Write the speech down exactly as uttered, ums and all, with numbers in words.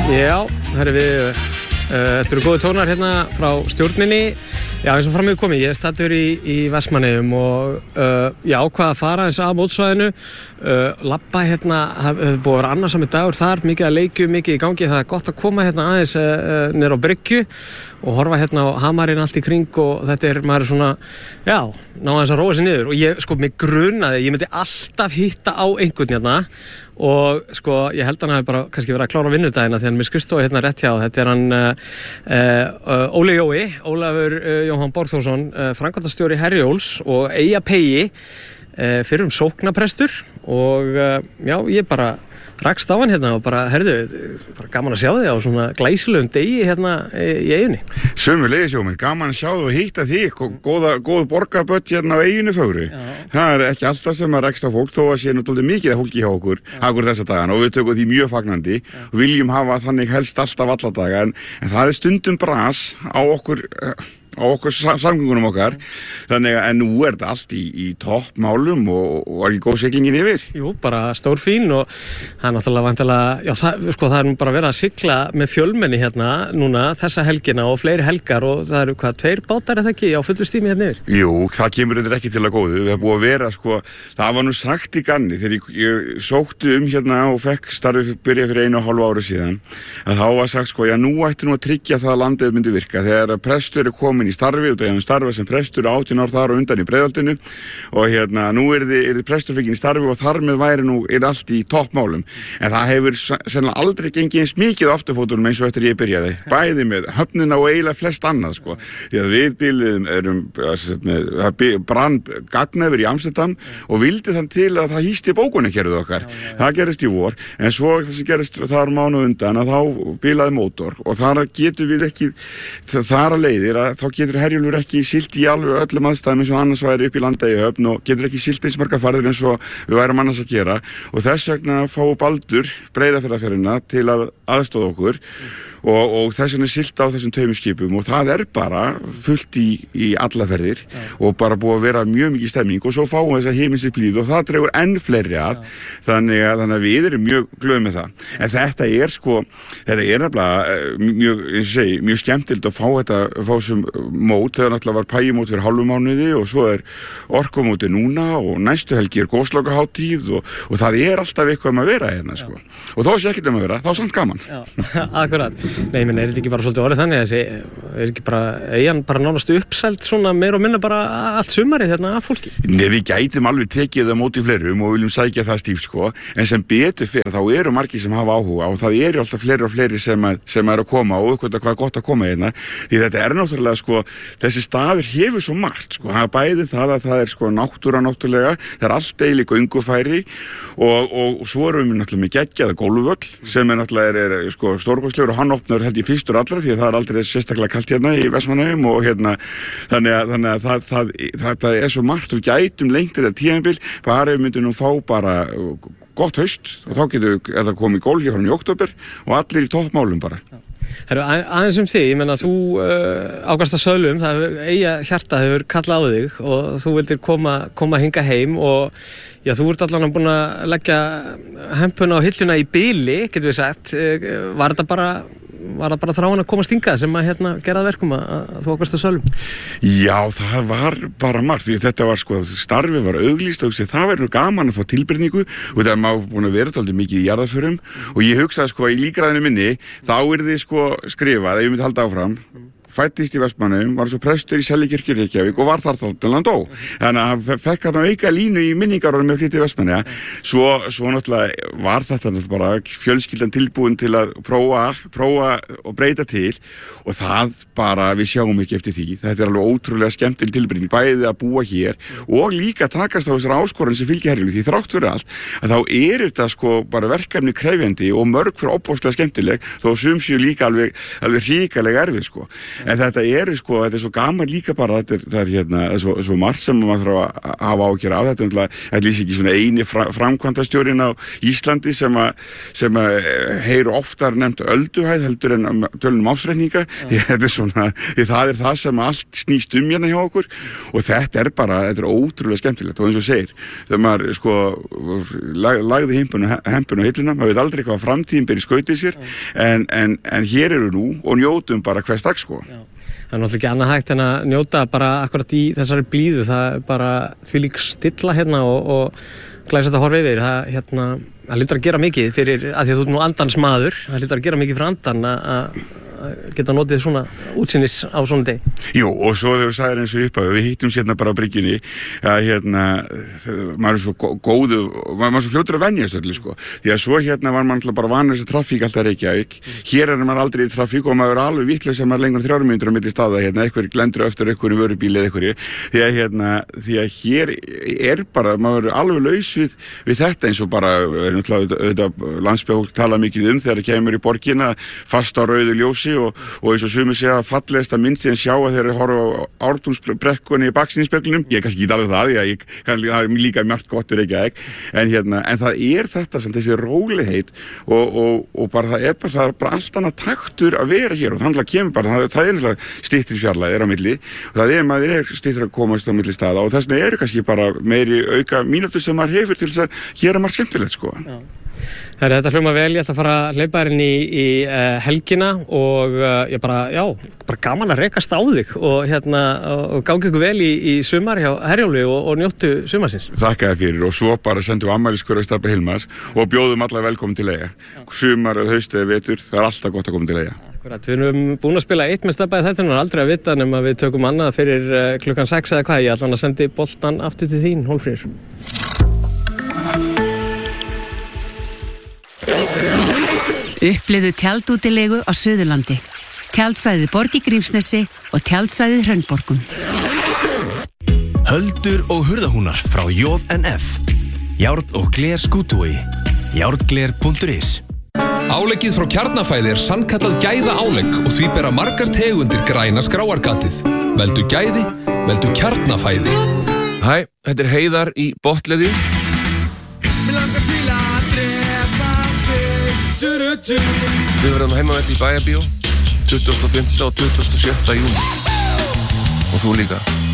Já, herri við, uh, þetta eru góði tónar hérna frá stjórninni. Já, eins og fram hefur komið, ég er staddur í, í Vestmannaeyjum og uh, ég ákvað að fara eins að mótsvæðinu. Uh, labba hérna, það er búið að vera annarsamur dagur þar, mikið að leikju, mikið í gangi. Það er gott að koma hérna aðeins uh, niður á bryggju og horfa hérna á hamarinn allt í kring og þetta er, maður er svona, já, ná aðeins að róa sig niður. Og ég, sko, mig grunaði, ég myndi alltaf hitta á einhvern hérna og sko, ég held hann hafi bara kannski verið að klára vinnudagina því hann mér skrifstofu hérna rétt hjá. Þetta er hann uh, uh, Óli Jói, Ólafur uh, Jóhann Borgþórsson, uh, framkvæmdastjóri Herjólfs og Eyja Pegi, uh, fyrrum sóknaprestur og uh, já, ég bara rakst á hann hérna og bara, herðu, bara gaman að sjá þig á svona glæsilegum degi hérna í Eyjunni. Sömuleiðis Jómir, gaman að sjá þig og hitta þig og góða, góð borgarbött hérna á Eyjunni fögru. Það er ekki alltaf sem að rekst á fólk þó að sé náttúrulega mikið af fólki hjá okkur, okkur þessa dagana og við tökum því mjög fagnandi og viljum hafa þannig helst alltaf alla daga en, en það er stundum bras á okkur á okkur samgöngunum okkar þannig að nú er þetta allt í, í toppmálum og, og er ekki góð siglingin yfir. Jú, bara stór fín og það er náttúrulega vantilega, já það, sko, það er nú bara verið að sigla með fjölmenni hérna núna þessa helgina og fleiri helgar og það eru hvað, tveir bátar eða ekki á fullu stími hérna yfir? Jú, það kemur þetta ekki til að góðu, við erum búið að vera sko, það var nú sagt í ganni þegar ég, ég sókti um hérna og fekk starfið byrja fyrir einu og hálfu ári síðan að þá var sagt sko, já nú ætti nú að tryggja það að landið myndi virka þegar prestur er komin í starfi og það er starfa sem prestur átján ár þar og undan í Breiðholtinu og hérna nú er þið, er þið prestur fenginn í starfi og þar með væri nú er allt í toppmálum en það hefur sennilega aldrei gengið eins mikið á afturfótunum eins og eftir ég byrjaði bæði með höfnina og eiginlega flest annað sko því að við bílum erum með brann gagnefur í Amsterdam og vildi þann til að það hýsti bókunarkerfið okkar það gerist í vor en svo það sem gerist þar mánuð undan að þá bílaði mótor og þar getur við ekki þar að leiðir að þá getur Herjólfur ekki siglt í alveg öllum aðstæðum eins og annars væri upp í Landeyjahöfn og getur ekki siglt eins margar ferðir eins og við værum annars að gera og þess vegna fá Baldur Breiðafjarðarferjuna til að aðstoða okkur og, og þess vegna siglt á þessum tveimur skipum og það er bara fullt í, í alla ferðir ja. Og bara búið að vera mjög mikið stemming og svo fáum við þess að heimins í blíð og það dregur enn fleiri að ja. þannig, að þannig að við erum mjög glöð með það ja. En þetta er sko þetta er nefnilega mjög, eins og segi, mjög skemmtilegt að fá þetta fá sem mót, þegar náttúrulega var pæjumót fyrir hálfum mánuði og svo er orkumóti núna og næstu helgi er góðslokaháttíð og, og það er alltaf eitthvað um að vera hérna sko ja. Og þó sé ekkert um að vera, þá er samt gaman Já, akkurat. Nei, menn er þetta ekki bara svolítið orðið þannig að þessi, er ekki bara Eyjan bara nánast uppselt svona meir og minna bara allt sumarið hérna af fólki? Nei, við gætum alveg tekið það móti fleirum og viljum sækja það stíft sko, en sem betur fyrir þá eru margir sem hafa áhuga og það eru alltaf fleiri og fleiri sem, að, sem er að koma og eitthvað hvað er gott að koma hérna, því þetta er náttúrulega sko, þessi staður hefur svo margt sko, það er bæði það að það er sko náttúra náttúrulega, það er allt eiginlega göngufæri og, og, og svo erum við náttúrulega með geggjaða gólfvöll sem er náttúrulega er, er sko stórkostlegur og hann opnar held ég fyrstur allra því að það er aldrei sérstaklega kalt hérna í Vestmannaeyjum og hérna þannig að, þannig að það, það, það, það er svo margt og gætum lengt þetta tímabil bara ef við myndum nú fá bara gott haust og þá getur það komið gól hér í október og allir í toppmálum bara. Heru, aðeins um þig, ég menna þú uh, Ágústa Sölum, það hefur Eyja hjarta hefur kallað á þig og þú vildir koma, koma hinga heim og já, þú ert allan búin að leggja hempuna á hilluna í bili, getur við sagt, var þetta bara var það bara þráin að komast hingað sem að hérna gera það verkum að, að þú Ágústa Sölum? Já, það var bara margt, því þetta var sko, starfið var auglýst og það verður gaman að fá tilbreytingu og það má búin að vera alltaf mikið í jarðarförum og ég hugsaði sko í líkræðinu minni, þá er þið sko skrifað, ef ég myndi halda áfram fættist í Vestmannaeyjum, var svo prestur í Seljakirkju í Reykjavík og var þar þá til hann dó. Þannig að hann fekk hann auka línu í minningarorðum með flytti í Vestmannaeyja. Svo, svo náttúrulega var þetta bara fjölskyldan tilbúin til að prófa, prófa og breyta til og það bara, við sjáum ekki eftir því. Þetta er alveg ótrúlega skemmtileg tilbreyting, bæði að búa hér og líka takast á þessar áskorun sem fylgja Herjólfi. Því þrátt fyrir allt, að þá er þetta sko bara verkefni krefjandi og mörg fyrir opbóðslega skemmtileg, þó sum séu líka alveg, alveg hrikalega erfið sko. En þetta er sko, þetta er svo gaman líka bara, þetta er, það er hérna, það er svo, svo margt sem maður þarf að hafa ágjör af þetta, þetta lýs ekki svona eini fra, framkvæmdastjórinn á Íslandi sem að, sem að heyru oftar nefnt ölduhæð heldur en tölunum ásreikninga, því þetta er svona, því það er það sem allt snýst um hérna hjá okkur og þetta er bara, þetta er ótrúlega skemmtilegt og eins og segir, þegar maður sko lag, lagði hempun og hilluna, maður veit aldrei hvað framtíðin ber í skautið sér, en, en, en hér eru nú og njótum bara hvers dag sko. Já. Það er náttúrulega ekki annað hægt en að njóta bara akkurat í þessari blíðu, það er bara þvílík stilla hérna og, og glæsast að horfa yfir, það hérna, það lítur að gera mikið fyrir, að því að þú ert nú andans maður, það lítur að gera mikið fyrir andan að geta notið svona útsýnis á svona deg. Jú, og svo þegar við sagðum eins og upp að við hittum sérna bara á bryggjunni að hérna, maður er svo góðu, maður er svo fljótur að venjast öllu sko, því að svo hérna var maður bara vanur þessi trafík alltaf Reykjavík, hér er maður aldrei í trafík og maður er alveg vitlaus sem maður lengur en þrjár mínútur á milli staða hérna, eitthvað glendur eftir eitthvað vörubíli eða eitthvað, því að hérna, því að hér er bara, maður er alveg laus við, við þetta eins og bara, er náttúrulega landsbyggðarfólk tala mikið um þegar það kemur í borgina, fast á rauðu ljósi og, og eins og sumir segja að fallegasta mynd síðan sjá að þeir horfa á Ártúnsbrekkunni í baksýnisspeglinum, ég er kannski ekki alveg það, ég kann það er líka mjög gott fyrir ekki ekki, en hérna, en það er þetta sem þessi rólegheit og, og, og bara það er bara, það er bara allt annað taktur að vera hér og þannig að kemur bara, það, það er náttúrulega styttri fjarlægðir á milli og það er maður er styttri að komast á milli staða og þess vegna eru kannski bara meiri auka mínútur sem maður hefur til þess að hér er maður skemmtilegt sko. Já. Her, þetta hljóma vel, ég ætla að fara að hleypa þér inn í, í uh, helgina og uh, ég bara, já, bara gaman að rekast á þig og hérna, og gangi ykkur vel í, í sumar hjá Herjólfi og, og njóttu sumarsins. Þakka þér fyrir og svo bara sendum við afmælisköru að Stebba Hilmars og bjóðum alla velkomin til Eyja. Sumar, haust eða vetur, það er alltaf gott að koma til Eyja. Akkurat, við erum búin að spila eitt með Stebba í þættinum, aldrei að vita nema við tökum annað fyrir uh, klukkan sex eða hvað, ég ætla að sendi boltan aftur til þín, Hólmfríður. Upplifðu tjaldútilegu á Suðurlandi, tjaldsvæðið Borg í Grímsnesi og tjaldsvæðið Hraunborgum. Höldur og hurðahúnar frá J N F. Járn og gler skútúi. járngler punktur is. Áleggið frá Kjarnafæði er sannkallað gæða álegg og því bera margar tegundir græna skráargatið. Veldu gæði, veldu Kjarnafæði. Hæ, þetta er Heiðar í Botleði. Við verðum heimavelli í Bæjarbíó tuttugasta og fimmta og tuttugasta og sjötta júní og þú líka.